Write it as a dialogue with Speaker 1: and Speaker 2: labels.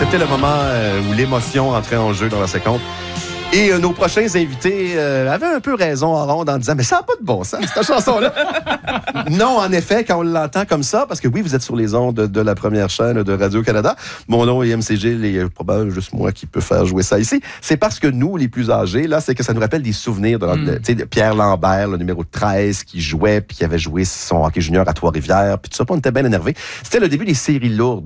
Speaker 1: C'était le moment où l'émotion entrait en jeu dans la séquence. Et nos prochains invités avaient un peu raison en ronde en disant « Mais ça n'a pas de bon sens, cette chanson-là! » Non, en effet, quand on l'entend comme ça, parce que oui, vous êtes sur les ondes de la première chaîne de Radio-Canada. Mon nom est MCG, il est probablement juste moi qui peux faire jouer ça ici. C'est parce que nous, les plus âgés, là, c'est que ça nous rappelle des souvenirs de Pierre Lambert, le numéro 13, qui jouait, puis qui avait joué son hockey junior à Trois-Rivières, puis tout ça, puis on était bien énervés. C'était le début des séries lourdes.